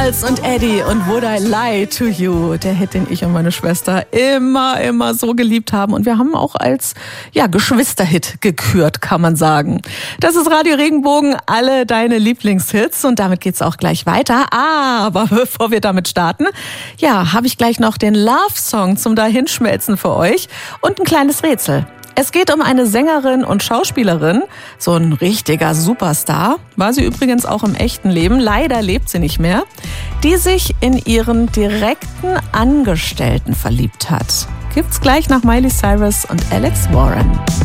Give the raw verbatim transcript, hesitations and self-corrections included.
Charles und Eddie und Would I Lie to You, der Hit, den ich und meine Schwester immer, immer so geliebt haben. Und wir haben auch als ja, Geschwisterhit gekürt, kann man sagen. Das ist Radio Regenbogen, alle deine Lieblingshits. Und damit geht's auch gleich weiter. Aber bevor wir damit starten, ja, habe ich gleich noch den Love-Song zum Dahinschmelzen für euch und ein kleines Rätsel. Es geht um eine Sängerin und Schauspielerin, so ein richtiger Superstar, war sie übrigens auch im echten Leben, leider lebt sie nicht mehr, die sich in ihren direkten Angestellten verliebt hat. Gibt's gleich nach Miley Cyrus und Alex Warren.